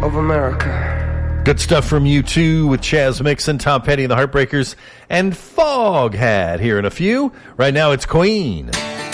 of America. Good stuff from U2 with Chaz Mixon, Tom Petty and the Heartbreakers, and Foghat here in a few. Right now it's Queen.